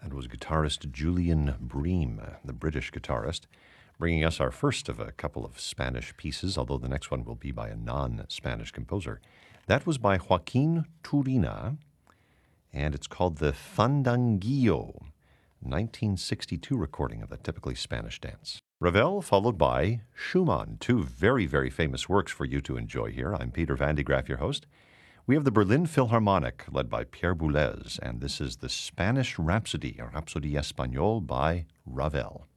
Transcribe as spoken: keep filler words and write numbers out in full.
That was guitarist Julian Bream, the British guitarist, bringing us our first of a couple of Spanish pieces, although the next one will be by a non-Spanish composer. That was by Joaquin Turina, and it's called the Fandanguillo, nineteen sixty-two recording of that typically Spanish dance. Ravel followed by Schumann, two very, very famous works for you to enjoy here. I'm Peter Van de Graaff, your host. We have the Berlin Philharmonic, led by Pierre Boulez, and this is the Spanish Rhapsody, or Rhapsody Español by Ravel.